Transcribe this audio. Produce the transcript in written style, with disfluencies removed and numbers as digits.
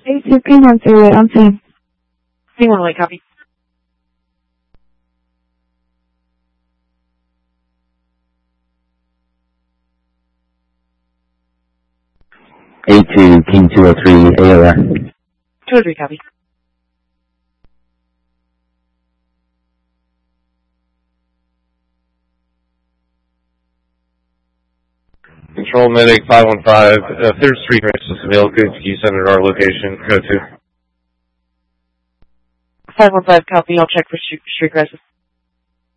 A2 P108 on scene. P108, copy. A2 King 203 AOR. 203, copy. Control Medic 515, 3rd Street Crisis available. Can you send it to our location? Go to. 515, copy. I'll check for street crisis.